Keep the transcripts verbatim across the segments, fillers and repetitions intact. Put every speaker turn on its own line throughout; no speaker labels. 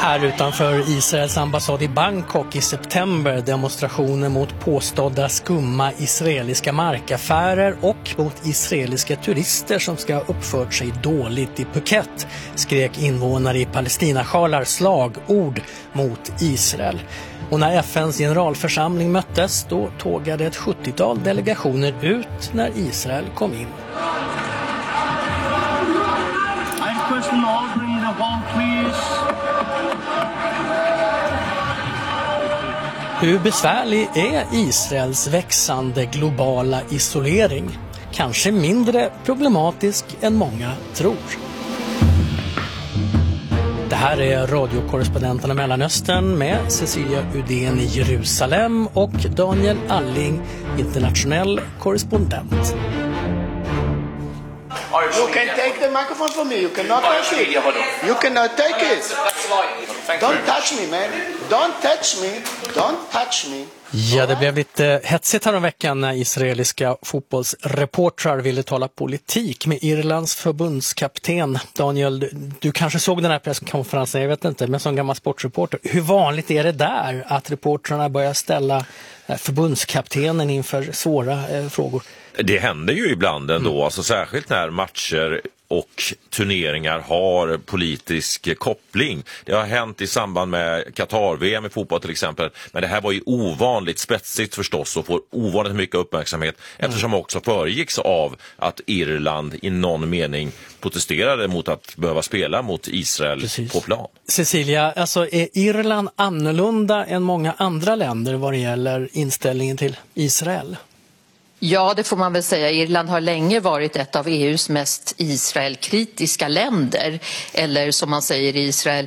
Här utanför Israels ambassad i Bangkok i september demonstrationer mot påstådda skumma israeliska markaffärer och mot israeliska turister som ska ha uppfört sig dåligt i Phuket, skrek invånare i Palestinasjalar slagord mot Israel. Och när F N:s generalförsamling möttes, då tågade ett sjuttiotal delegationer ut när Israel kom in. Hur besvärlig är Israels växande globala isolering? Kanske mindre problematisk än många tror. Det här är radiokorrespondenterna Mellanöstern med Cecilia Udén i Jerusalem och Daniel Alling, internationell korrespondent.
You can take the microphone from me. You cannot touch it. You cannot take it. Don't touch me, man. Don't touch me. Don't touch me.
Ja, det blev lite hetsigt här om veckan när israeliska fotbollsreportrar ville tala politik med Irlands förbundskapten. Daniel, du, du kanske såg den här presskonferensen, jag vet inte, men som gammal sportreporter. Hur vanligt är det där att reportrarna börjar ställa förbundskaptenen inför svåra eh, frågor?
Det händer ju ibland ändå, mm. alltså särskilt när matcher och turneringar har politisk koppling. Det har hänt i samband med Qatar-V M i fotboll till exempel, men det här var ju ovanligt spetsigt förstås och får ovanligt mycket uppmärksamhet mm. eftersom också föregicks av att Irland i någon mening protesterade mot att behöva spela mot Israel. Precis. På plan.
Cecilia, alltså är Irland annorlunda än många andra länder vad det gäller inställningen till Israel?
Ja, det får man väl säga. Irland har länge varit ett av E U:s mest Israelkritiska länder. Eller som man säger i Israel,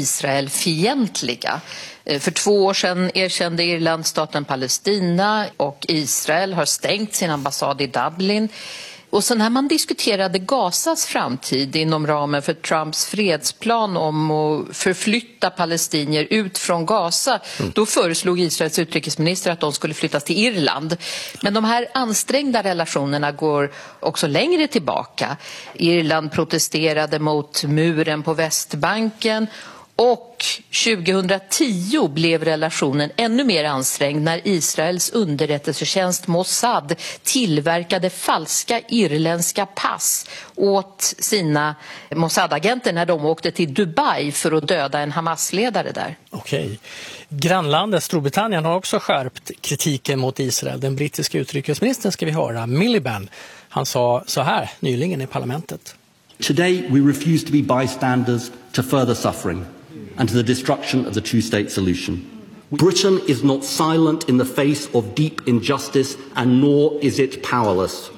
Israelfientliga. För två år sedan erkände Irland staten Palestina och Israel har stängt sin ambassad i Dublin. Och så när man diskuterade Gazas framtid inom ramen för Trumps fredsplan om att förflytta palestinier ut från Gaza, mm. då föreslog Israels utrikesminister att de skulle flyttas till Irland. Men de här ansträngda relationerna går också längre tillbaka. Irland protesterade mot muren på Västbanken. Och tjugohundratio blev relationen ännu mer ansträngd när Israels underrättelsetjänst Mossad tillverkade falska irländska pass åt sina Mossad-agenter när de åkte till Dubai för att döda en Hamas-ledare där.
Okej. Grannlandet Storbritannien har också skärpt kritiken mot Israel. Den brittiska utrikesministern ska vi höra, Miliband. Han sa så här nyligen i parlamentet.
Today we refuse to be bystanders to further suffering and to the destruction of the two-state solution. Britain is not silent in the face of deep injustice and nor is it powerless.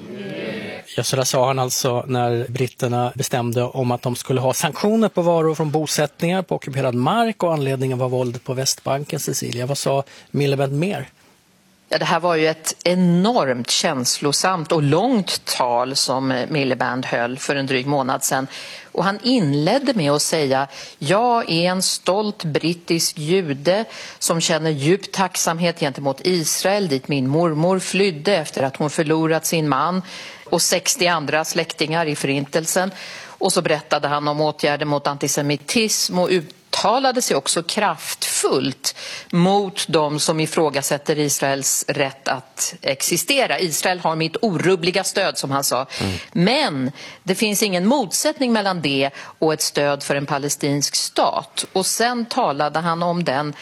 Ja, så där sa han alltså när britterna bestämde om att de skulle ha sanktioner på varor från bosättningar på ockuperad mark och anledningen var våldet på Västbanken. Cecilia, vad sa Miliband mer?
Ja, det här var ju ett enormt känslosamt och långt tal som Miliband höll för en dryg månad sedan. Och han inledde med att säga: jag är en stolt brittisk jude som känner djup tacksamhet gentemot Israel, dit min mormor flydde efter att hon förlorat sin man och sextio andra släktingar i förintelsen. Och så berättade han om åtgärder mot antisemitism och uttalade sig också kraftfullt mot de som ifrågasätter Israels rätt att existera. Israel har mitt orubbliga stöd, som han sa. Mm. Men det finns ingen motsättning mellan det och ett stöd för en palestinsk stat. Och sen talade han om den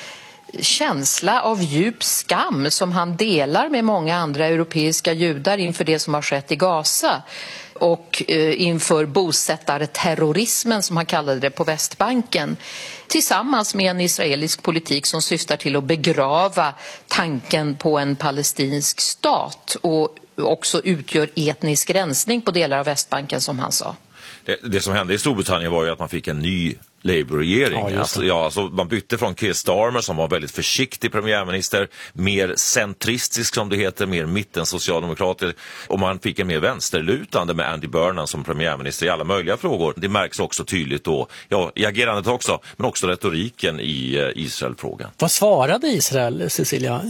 känsla av djup skam som han delar med många andra europeiska judar inför det som har skett i Gaza och eh, inför bosättarterrorismen som han kallade det på Västbanken, tillsammans med en israelisk politik som syftar till att begrava tanken på en palestinsk stat och också utgör etnisk rensning på delar av Västbanken, som han sa.
Det, det som hände i Storbritannien var ju att man fick en ny Labour-regering. Ja, alltså, ja, alltså, man bytte från Keir Starmer, som var väldigt försiktig premiärminister, mer centristisk som det heter, mer mittensocialdemokrater, och man fick en mer vänsterlutande med Andy Burnham som premiärminister i alla möjliga frågor. Det märks också tydligt då, ja, i agerandet också, men också retoriken i uh, Israel-frågan.
Vad svarade Israel, Cecilia?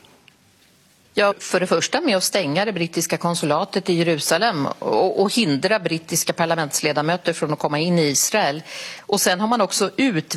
Ja, för det första med att stänga det brittiska konsulatet i Jerusalem och, och hindra brittiska parlamentsledamöter från att komma in i Israel. Och sen har man också ut